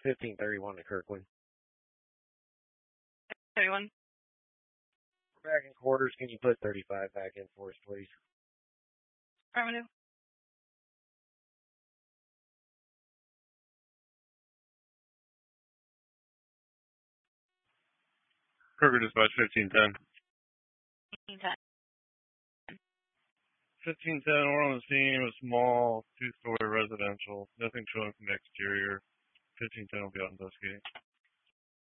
1531 to Kirkland. 31. Back in quarters, can you put 35 back in for us, please? Affirmative. Kirkland dispatch 1510. 1510. 1510, we're on the scene of a small two-story residential. Nothing showing from the exterior. 1510 will be out investigating.